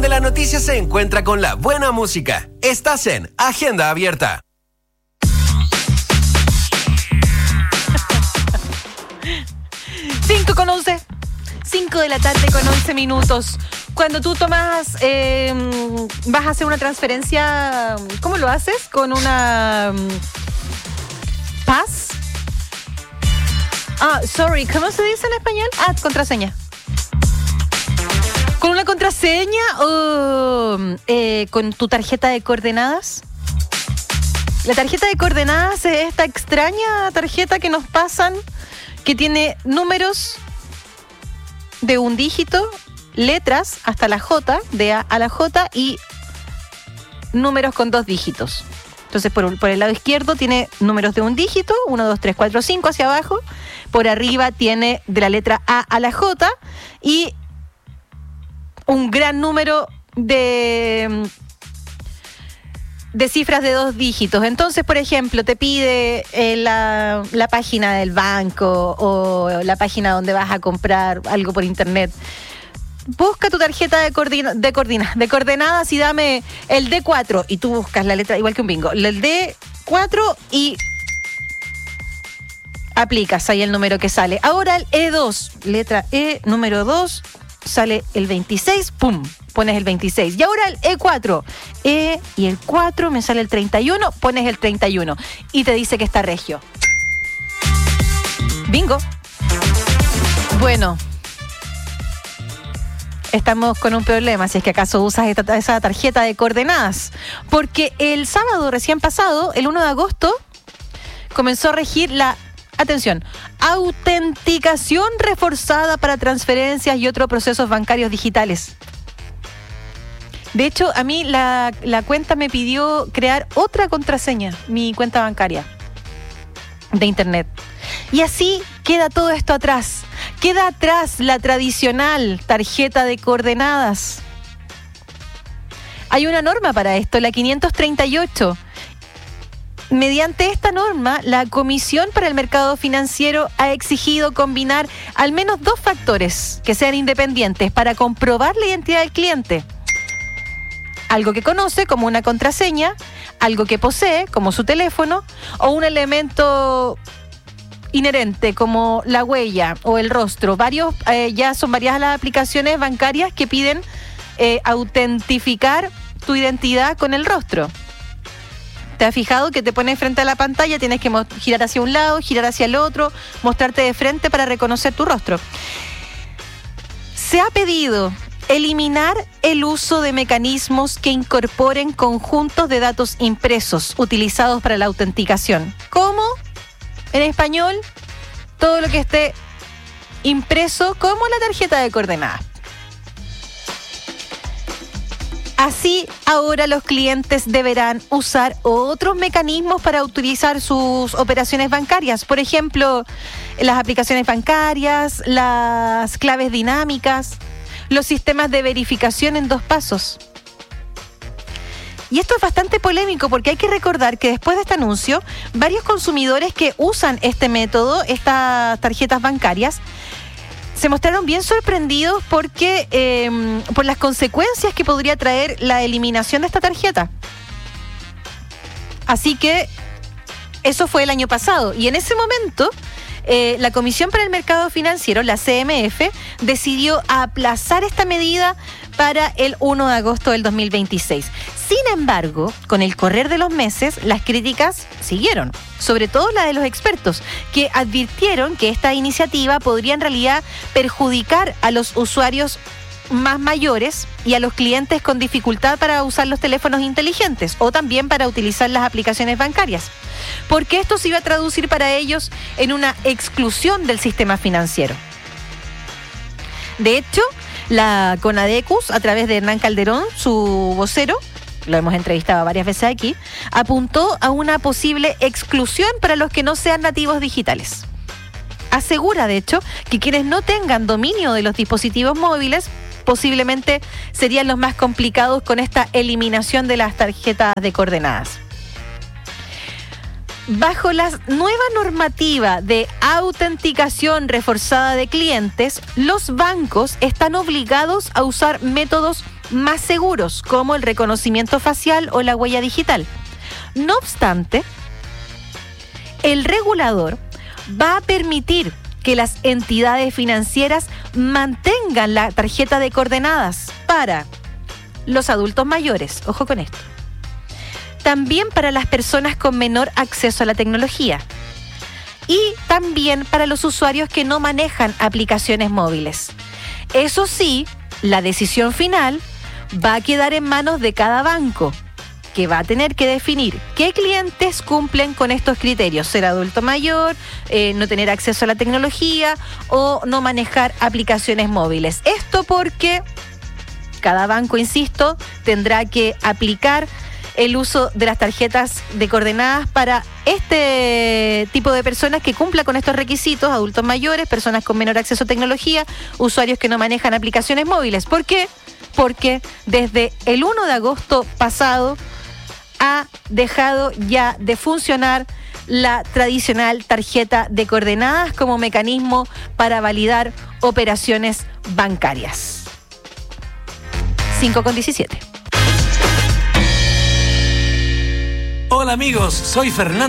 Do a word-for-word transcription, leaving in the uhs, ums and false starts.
donde la noticia se encuentra con la buena música. Estás en Agenda Abierta. cinco con once. cinco de la tarde con once minutos. Cuando tú tomas, eh, vas a hacer una transferencia, ¿cómo lo haces? Con una um, pass. Ah, sorry, ¿cómo se dice en español? Ah, contraseña. ¿Con una contraseña o eh, con tu tarjeta de coordenadas? La tarjeta de coordenadas es esta extraña tarjeta que nos pasan, que tiene números de un dígito, letras hasta la J, de A a la J, y números con dos dígitos. Entonces, por, por el lado izquierdo tiene números de un dígito, uno, dos, tres, cuatro, cinco hacia abajo. Por arriba tiene de la letra A a la J y un gran número de, de cifras de dos dígitos. Entonces, por ejemplo, te pide eh, la, la página del banco o la página donde vas a comprar algo por internet. Busca tu tarjeta de, coordina, de, coordina, de coordenadas y dame el D cuatro. Y tú buscas la letra, igual que un bingo, el D cuatro y aplicas ahí el número que sale. Ahora el E dos, letra E, número dos, sale el veintiséis, pum, pones el veintiséis. Y ahora el E cuatro, E y el cuatro, me sale el treinta y uno, pones el treinta y uno. Y te dice que está regio. Bingo. Bueno, estamos con un problema, si es que acaso usas esta, esa tarjeta de coordenadas. Porque el sábado recién pasado, el uno de agosto, comenzó a regir la, atención, autenticación reforzada para transferencias y otros procesos bancarios digitales. De hecho, a mí la, la cuenta me pidió crear otra contraseña, mi cuenta bancaria de internet. Y así queda todo esto atrás. Queda atrás la tradicional tarjeta de coordenadas. Hay una norma para esto, la quinientos treinta y ocho. Mediante esta norma, la Comisión para el Mercado Financiero ha exigido combinar al menos dos factores que sean independientes para comprobar la identidad del cliente. Algo que conoce como una contraseña, algo que posee como su teléfono o un elemento inherente como la huella o el rostro. Varios, eh, ya son varias las aplicaciones bancarias que piden eh, autentificar tu identidad con el rostro. ¿Te has fijado que te pones frente a la pantalla, tienes que mo- girar hacia un lado, girar hacia el otro, mostrarte de frente para reconocer tu rostro? Se ha pedido eliminar el uso de mecanismos que incorporen conjuntos de datos impresos utilizados para la autenticación. ¿Cómo? En español, todo lo que esté impreso como la tarjeta de coordenadas. Así, ahora los clientes deberán usar otros mecanismos para utilizar sus operaciones bancarias. Por ejemplo, las aplicaciones bancarias, las claves dinámicas, los sistemas de verificación en dos pasos. Y esto es bastante polémico porque hay que recordar que después de este anuncio, varios consumidores que usan este método, estas tarjetas bancarias, se mostraron bien sorprendidos porque eh, por las consecuencias que podría traer la eliminación de esta tarjeta. Así que eso fue el año pasado. Y en ese momento, eh, la Comisión para el Mercado Financiero, la C M F, decidió aplazar esta medida para el uno de agosto del dos mil veintiséis. Sin embargo, con el correr de los meses, las críticas siguieron, sobre todo la de los expertos, que advirtieron que esta iniciativa podría en realidad perjudicar a los usuarios más mayores y a los clientes con dificultad para usar los teléfonos inteligentes o también para utilizar las aplicaciones bancarias, porque esto se iba a traducir para ellos en una exclusión del sistema financiero. De hecho, la Conadecus, a través de Hernán Calderón, su vocero, lo hemos entrevistado varias veces aquí, apuntó a una posible exclusión para los que no sean nativos digitales. Asegura, de hecho, que quienes no tengan dominio de los dispositivos móviles posiblemente serían los más complicados con esta eliminación de las tarjetas de coordenadas. Bajo la nueva normativa de autenticación reforzada de clientes, los bancos están obligados a usar métodos más seguros, como el reconocimiento facial o la huella digital. No obstante, el regulador va a permitir que las entidades financieras mantengan la tarjeta de coordenadas para los adultos mayores, ojo con esto, también para las personas con menor acceso a la tecnología y también para los usuarios que no manejan aplicaciones móviles. Eso sí, la decisión final va a quedar en manos de cada banco, que va a tener que definir qué clientes cumplen con estos criterios: ser adulto mayor, eh, no tener acceso a la tecnología o no manejar aplicaciones móviles. Esto porque cada banco, insisto, tendrá que aplicar el uso de las tarjetas de coordenadas para este tipo de personas que cumpla con estos requisitos: adultos mayores, personas con menor acceso a tecnología, usuarios que no manejan aplicaciones móviles. ¿Por qué? Porque desde el primero de agosto pasado ha dejado ya de funcionar la tradicional tarjeta de coordenadas como mecanismo para validar operaciones bancarias. cinco con diecisiete. Hola amigos, soy Fernando.